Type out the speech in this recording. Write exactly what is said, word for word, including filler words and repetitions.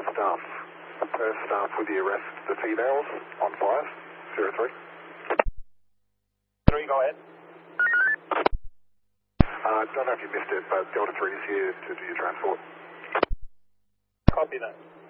staff. Perth staff with the arrest, the females on fire, zero three. Three, go ahead. I uh, don't know if you missed it, but Delta three is here to do your transport. Copy that.